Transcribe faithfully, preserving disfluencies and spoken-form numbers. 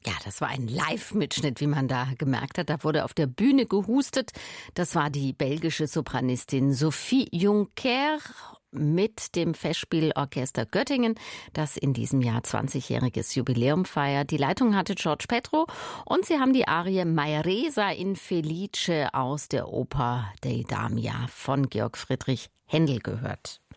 Ja, das war ein Live-Mitschnitt, wie man da gemerkt hat. Da wurde auf der Bühne gehustet. Das war die belgische Sopranistin Sophie Jonker mit dem Festspielorchester Göttingen, das in diesem Jahr zwanzigjähriges Jubiläum feiert. Die Leitung hatte George Petro und sie haben die Arie Mairesa in Felice aus der Oper Dei Damia von Georg Friedrich Händel gehört.